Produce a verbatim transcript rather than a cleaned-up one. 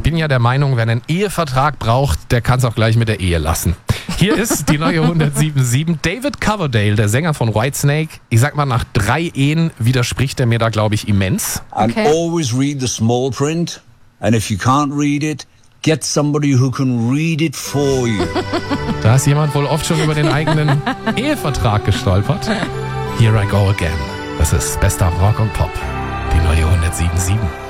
bin ja der Meinung, wer einen Ehevertrag braucht, der kann es auch gleich mit der Ehe lassen. Hier ist die neue hundertsieben Komma sieben. David Coverdale, der Sänger von Whitesnake. Ich sag mal, nach drei Ehen widerspricht er mir da, glaube ich, immens. And Okay. always read the small print. And if you can't read it, get somebody who can read it for you. Da ist jemand wohl oft schon über den eigenen Ehevertrag gestolpert. Here I go again. Das ist bester Rock und Pop. Die neue hundertsieben Komma sieben.